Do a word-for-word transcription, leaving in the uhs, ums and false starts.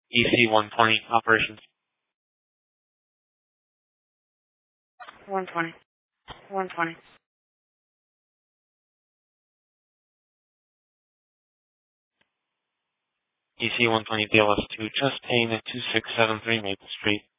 E C one twenty, operations. one twenty. one twenty. E C one twenty D L S two, just paying at two six seven three Maple Street.